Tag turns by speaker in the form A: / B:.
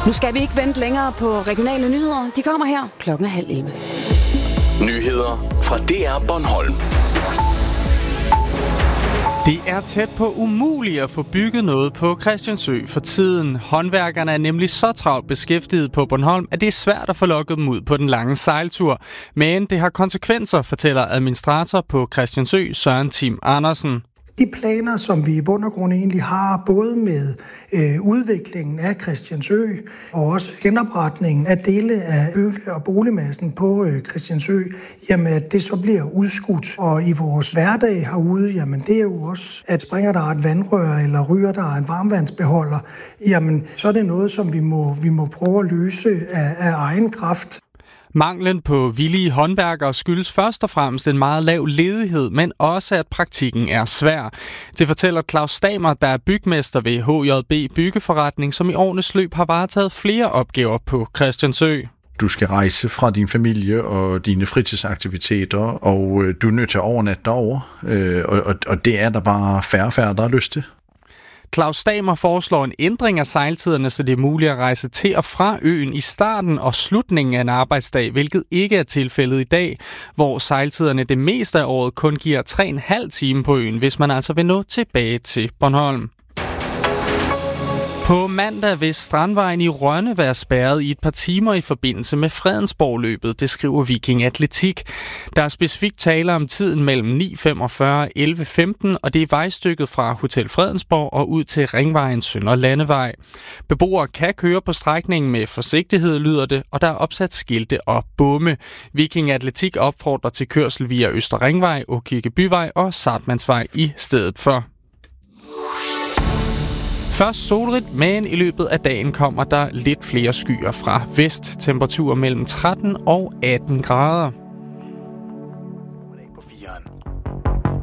A: Nu skal vi ikke vente længere på regionale nyheder. De kommer her 10:30.
B: Nyheder fra DR Bornholm.
C: Det er tæt på umuligt at få bygget noget på Christiansø for tiden. Håndværkerne er nemlig så travlt beskæftiget på Bornholm, at det er svært at få lukket dem ud på den lange sejltur. Men det har konsekvenser, fortæller administrator på Christiansø, Søren Tim Andersen.
D: De planer, som vi i bund og grund egentlig har, både med udviklingen af Christiansø og også genopretningen af dele af og boligmassen på Christiansø, jamen at det så bliver udskudt. Og i vores hverdag herude, jamen det er jo også, at springer der et vandrør eller ryger der en varmvandsbeholder, jamen så er det noget, som vi må prøve at løse af egen kraft.
C: Manglen på villige håndværkere skyldes først og fremmest en meget lav ledighed, men også at praktikken er svær. Det fortæller Claus Stamer, der er bygmester ved HJB Byggeforretning, som i årenes løb har varetaget flere opgaver på Christiansø.
E: Du skal rejse fra din familie og dine fritidsaktiviteter, og du er nødt til at overnatte derovre, og det er der bare færre, der har lyst til.
C: Claus Stamer foreslår en ændring af sejltiderne, så det er muligt at rejse til og fra øen i starten og slutningen af en arbejdsdag, hvilket ikke er tilfældet i dag, hvor sejltiderne det meste af året kun giver 3,5 timer på øen, hvis man altså vil nå tilbage til Bornholm. På mandag vil Strandvejen i Rønne være spærret i et par timer i forbindelse med Fredensborg-løbet, det skriver Viking Atletik. Der er specifikt tale om tiden mellem 9.45 og 11.15, og det er vejstykket fra Hotel Fredensborg og ud til Ringvejen Sønder Landevej. Beboere kan køre på strækningen med forsigtighed, lyder det, og der er opsat skilte og bomme. Viking Atletik opfordrer til kørsel via Øster Ringvej, Åkirke Byvej og Sartmandsvej i stedet for. Først solrigt, men i løbet af dagen kommer der lidt flere skyer fra vest. Temperaturer mellem 13 og 18 grader.
F: På 4'eren.